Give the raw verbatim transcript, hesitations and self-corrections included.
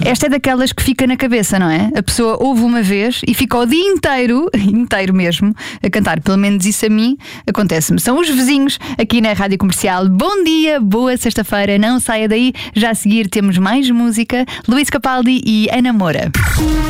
Esta é daquelas que fica na cabeça, não é? A pessoa ouve uma vez e fica o dia inteiro, inteiro mesmo, a cantar. Pelo menos isso a mim acontece-me. São os vizinhos aqui na Rádio Comercial. Bom dia, boa sexta-feira, não saia daí. Já a seguir temos mais música. Luís Capaldi e Ana Moura.